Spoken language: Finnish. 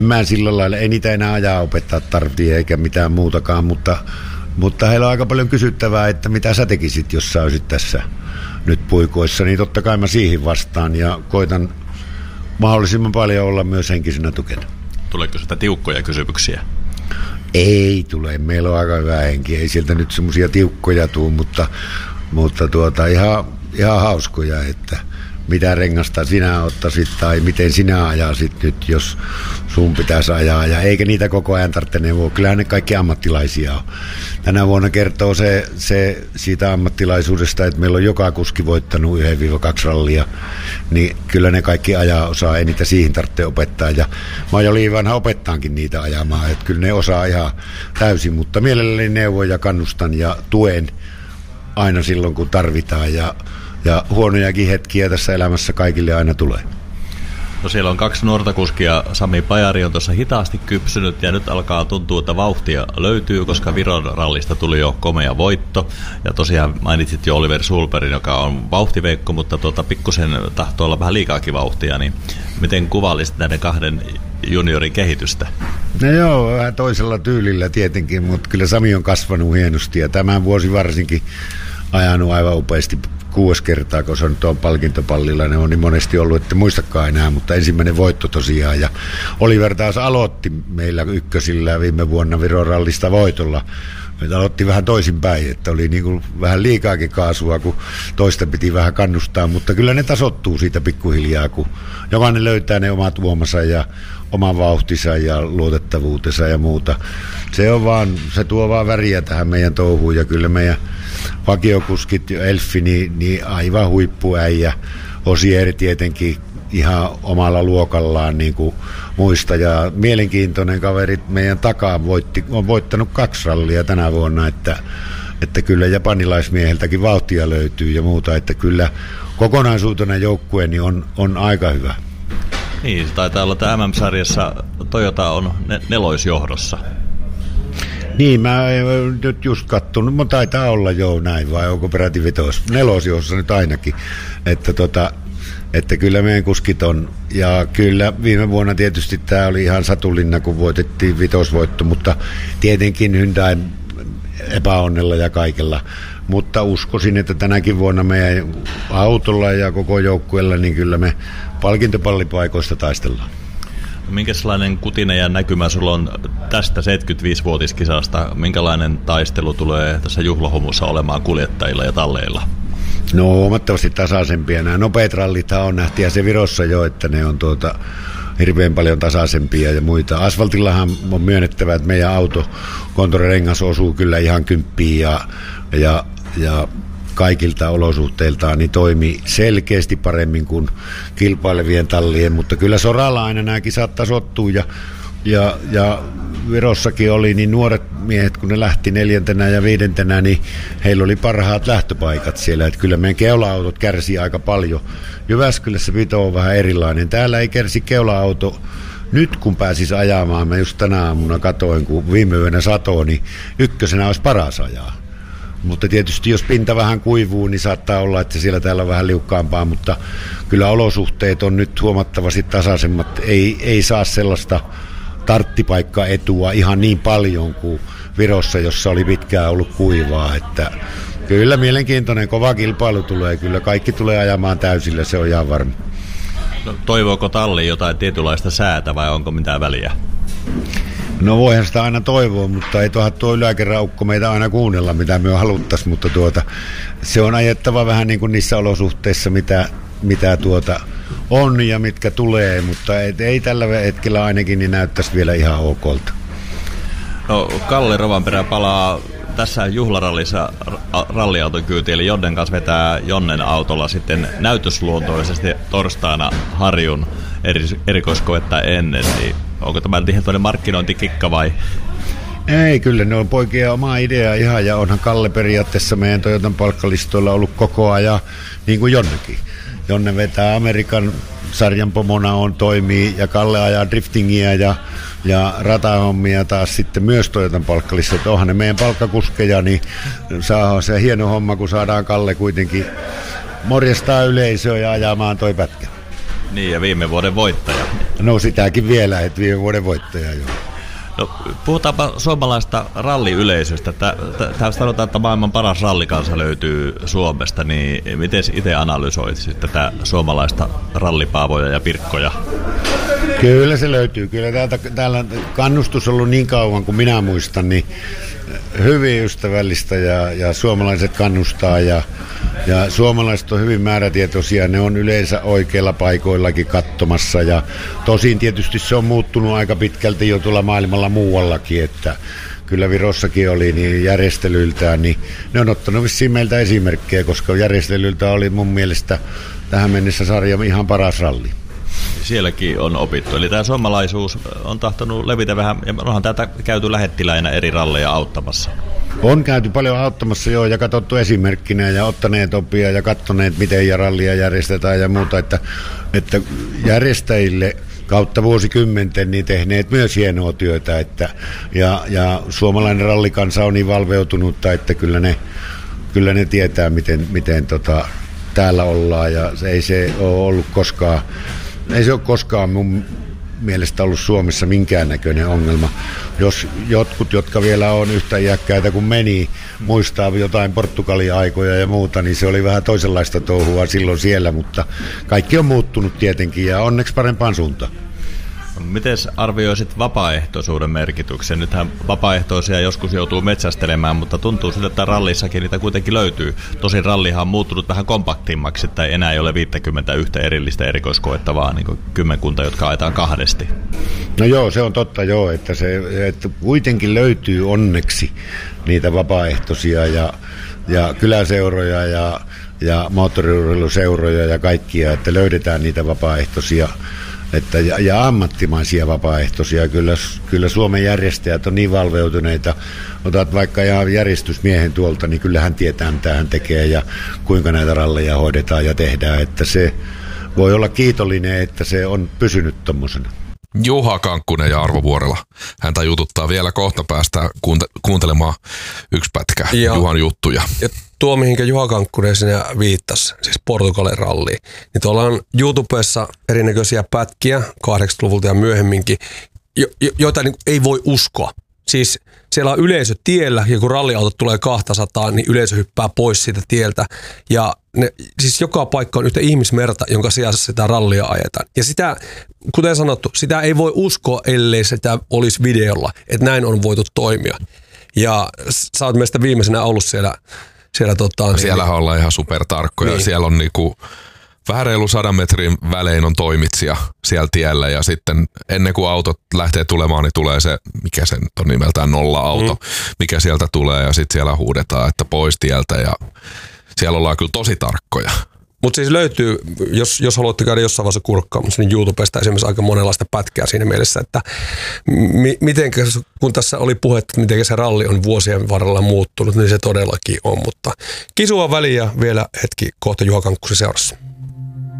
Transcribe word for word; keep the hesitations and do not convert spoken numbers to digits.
Mä sillä lailla, ei niitä enää ajaa opettaa tarvitse eikä mitään muutakaan, mutta, mutta heillä on aika paljon kysyttävää, että mitä sä tekisit, jos sä olisit tässä nyt puikoissa, niin totta kai mä siihen vastaan ja koitan mahdollisimman paljon olla myös henkisenä tukena. Tuleeko sitä tiukkoja kysymyksiä? Ei tule, meillä on aika hyvä henki, ei sieltä nyt semmoisia tiukkoja tule, mutta, mutta tuota, ihan, ihan hauskoja, että mitä rengasta sinä ottaisit tai miten sinä ajasit nyt, jos sun pitäisi ajaa. Ja eikä niitä koko ajan tarvitse neuvoa. Kyllähän ne kaikki ammattilaisia on. Tänä vuonna kertoo se, se siitä ammattilaisuudesta, että meillä on joka kuski voittanut yksi kaksi rallia. Niin kyllä ne kaikki ajaa osaa, ei niitä siihen tarvitse opettaa. Ja mä oon jo liian vanha opettaankin niitä ajamaan. Että kyllä ne osaa ihan täysin, mutta mielelläni neuvon ja kannustan ja tuen aina silloin, kun tarvitaan. Ja Ja huonojakin hetkiä tässä elämässä kaikille aina tulee. No siellä on kaksi nuorta kuskia. Sami Pajari on tuossa hitaasti kypsynyt ja nyt alkaa tuntua, että vauhtia löytyy, koska Viron rallista tuli jo komea voitto. Ja tosiaan mainitsit jo Oliver Sulperin, joka on vauhtiveikko, mutta tuota, pikkusen tahtoo olla vähän liikaakin vauhtia. Niin miten kuvailisit näiden kahden juniorin kehitystä? No joo, vähän toisella tyylillä tietenkin, mutta kyllä Sami on kasvanut hienosti ja tämän vuosi varsinkin ajanut aivan upeasti. Kuusi kertaa, kun se on tuon palkintopallilla, ne on niin monesti ollut, että muistakaan enää, mutta ensimmäinen voitto tosiaan. Ja Oliver taas aloitti meillä ykkösillä viime vuonna Viron rallista voitolla. Meitä aloitti vähän toisinpäin, että oli niin kuin vähän liikaakin kaasua, kun toista piti vähän kannustaa, mutta kyllä ne tasoittuu siitä pikkuhiljaa, kun jokainen löytää ne omat uomansa ja oman vauhtinsa ja luotettavuutensa ja muuta. Se on vaan, se tuo vaan väriä tähän meidän touhuun ja kyllä meidän vakiokuskit Elfi, niin, niin aivan huippuäijä. Osieri tietenkin ihan omalla luokallaan niin kuin muista ja mielenkiintoinen kaveri meidän takaa voitti, on voittanut kaksi rallia tänä vuonna, että, että kyllä japanilaismieheltäkin vauhtia löytyy ja muuta, että kyllä kokonaisuutena joukkue niin on, on aika hyvä. Niin, se taitaa olla, että M M-sarjassa Toyota on neloisjohdossa. Niin, mä en nyt just kattonut, mutta taitaa olla jo näin, vai onko peräti vitos, nelosjohdossa nyt ainakin, että, tota, että kyllä meidän kuskit on, ja kyllä viime vuonna tietysti tämä oli ihan satulinna, kun voitettiin vitosvoitto, mutta tietenkin Hyundain epäonnella ja kaikella, mutta uskoisin, että tänäkin vuonna meidän autolla ja koko joukkueella, niin kyllä me palkintopallipaikoista taistellaan. Minkälainen kutinen ja näkymä sulla on tästä seitsemänkymmentäviisivuotiskisasta? Minkälainen taistelu tulee tässä juhlahumussa olemaan kuljettajilla ja talleilla? No huomattavasti tasaisempia. Nämä nopeat rallithan on nähty ja se Virossa jo, että ne on tuota hirveän paljon tasaisempia ja muita. Asfaltillahan on myönnettävä, että meidän auto kontorirengas osuu kyllä ihan kymppiin ja, ja, ja kaikilta olosuhteiltaan niin toimii selkeästi paremmin kuin kilpailevien tallien, mutta kyllä soralla aina nämä kisat tasoittuu ja, ja, ja Virossakin oli niin nuoret miehet, kun ne lähti neljäntenä ja viidentenä, niin heillä oli parhaat lähtöpaikat siellä, että kyllä meidän keula-autot kärsii aika paljon. Jyväskylässä pito on vähän erilainen, täällä ei kärsi keula-auto. Nyt kun pääsis ajamaan, mä just tänä aamuna katoin, kun viime yönä satoi, niin ykkösenä olisi paras ajaa. Mutta tietysti jos pinta vähän kuivuu, niin saattaa olla, että siellä täällä on vähän liukkaampaa, mutta kyllä olosuhteet on nyt huomattavasti tasaisemmat. Ei, ei saa sellaista tarttipaikkaetua ihan niin paljon kuin Virossa, jossa oli pitkään ollut kuivaa. Että kyllä mielenkiintoinen, kova kilpailu tulee, kyllä kaikki tulee ajamaan täysillä, se on ihan varma. No, toivooko talli jotain tietynlaista säätä vai onko mitään väliä? No voihan sitä aina toivoa, mutta ei tuohan tuo yläkerraukko meitä aina kuunnella, mitä me haluttaisiin, mutta tuota, se on ajettava vähän niin kuin niissä olosuhteissa, mitä, mitä tuota on ja mitkä tulee, mutta et, ei tällä hetkellä ainakin niin näyttäisi vielä ihan okolta. No, Kalle Rovanperä palaa tässä juhlarallissa ralliauton kyytiin, eli Jonnen kanssa vetää Jonnen autolla sitten näytösluontoisesti torstaina Harjun erikoiskoetta ennen, niin onko tämä ihan markkinointikikka vai? Ei, kyllä ne on poikien oma idea ihan, ja onhan Kalle periaatteessa meidän Toyotan palkkalistoilla ollut koko ajan, niin kuin Jonnekin. Jonne vetää Amerikan sarjan pomona on toimii, ja Kalle ajaa driftingiä ja, ja ratahommia taas sitten myös Toyotan palkkalistot. Onhan ne meidän palkkakuskeja, niin saa se hieno homma, kun saadaan Kalle kuitenkin morjestaa yleisöä ja ajamaan toi pätkä. Niin, ja viime vuoden voittaja. No sitäkin vielä, että viime vuoden voittaja jo. No, puhutaanpa suomalaista ralliyleisöstä. Täällä sanotaan, että maailman paras rallikansa löytyy Suomesta, niin miten itse analysoit tätä suomalaista rallipaavoja ja pirkkoja? Kyllä se löytyy. Kyllä täältä, täällä kannustus on ollut niin kauan kuin minä muistan, niin hyvin ystävällistä ja, ja suomalaiset kannustaa ja, ja suomalaiset on hyvin määrätietoisia. Ne on yleensä oikeilla paikoillakin katsomassa ja tosin tietysti se on muuttunut aika pitkälti jo tuolla maailmalla muuallakin, että kyllä Virossakin oli niin järjestelyiltään, niin ne on ottanut vissiin meiltä esimerkkejä, koska järjestelyiltä oli mun mielestä tähän mennessä sarja ihan paras ralli. Sielläkin on opittu. Eli tämä suomalaisuus on tahtonut levitä vähän, ja onhan tätä käyty lähettiläinä eri ralleja auttamassa. On käyty paljon auttamassa joo, ja katsottu esimerkkinä ja ottaneet oppia ja katsoneet, miten ja rallia järjestetään ja muuta, että, että järjestäjille kautta vuosikymmenten niin tehneet myös hienoa työtä, että, ja, ja suomalainen rallikansa on niin valveutunutta, että kyllä ne, kyllä ne tietää, miten, miten tota, täällä ollaan, ja se ei se ole ollut koskaan, ei se ole koskaan mun mielestä ollut Suomessa minkäännäköinen ongelma. Jos jotkut, jotka vielä on yhtä iäkkäitä kuin meni, muistaa jotain Portugalin aikoja ja muuta, niin se oli vähän toisenlaista touhua silloin siellä, mutta kaikki on muuttunut tietenkin ja onneksi parempaan suuntaan. Miten arvioisit vapaaehtoisuuden merkityksen? Nythän vapaaehtoisia joskus joutuu metsästelemään, mutta tuntuu siltä, että rallissakin niitä kuitenkin löytyy. Tosin rallihan on muuttunut vähän kompaktimmaksi, että enää ei ole viisikymmentäyksi erillistä erikoiskoetta, vaan niin kymmenkunta, jotka ajetaan kahdesti. No joo, se on totta joo, että, se, että kuitenkin löytyy onneksi niitä vapaaehtoisia ja, ja kyläseuroja ja, ja moottoriurheiluseuroja ja kaikkia, että löydetään niitä vapaaehtoisia. Että, ja, ja ammattimaisia vapaaehtoisia, kyllä, kyllä Suomen järjestäjät on niin valveutuneita. Otat vaikka ihan järjestysmiehen tuolta, niin kyllä hän tietää, mitä hän tekee ja kuinka näitä ralleja hoidetaan ja tehdään. Että se voi olla kiitollinen, että se on pysynyt tommosena. Juha Kankkunen ja Arvo Vuorela. Häntä jututtaa vielä kohta, päästään kuunte- kuuntelemaan yksi pätkä ja Juhan juttuja. Ja tuo, mihinkä Juha Kankkunen sinä viittasi, siis Portugalin ralliin, niin tuolla on YouTubessa erinäköisiä pätkiä kahdeksankymmentäluvulta ja myöhemminkin, jo, jo, joita niin ei voi uskoa. Siis siellä on yleisö tiellä ja kun ralliautot tulee kaksisataa, niin yleisö hyppää pois siitä tieltä. Ja ne, siis joka paikka on yhtä ihmismerta, jonka sijassa sitä rallia ajetaan. Ja sitä, kuten sanottu, sitä ei voi uskoa, ellei sitä olisi videolla, että näin on voitu toimia. Ja sä oot meistä viimeisenä ollut siellä. siellä tota, Siellähän niin, ollaan ihan supertarkkoja. Niin. Siellä on niinku vähän reilu sadan metrin välein on toimitsija siellä tiellä ja sitten ennen kuin autot lähtee tulemaan, niin tulee se, mikä sen on nimeltään nolla-auto, mm. mikä sieltä tulee ja sitten siellä huudetaan, että pois tieltä ja siellä ollaan kyllä tosi tarkkoja. Mutta siis löytyy, jos, jos haluatte käydä jossain vaiheessa kurkkaamassa, niin YouTubesta esimerkiksi aika monenlaista pätkää siinä mielessä, että mi, miten, kun tässä oli puhetta, että miten se ralli on vuosien varrella muuttunut, niin se todellakin on, mutta kisua väliä vielä hetki kohta Juha Kankkusen seurassa.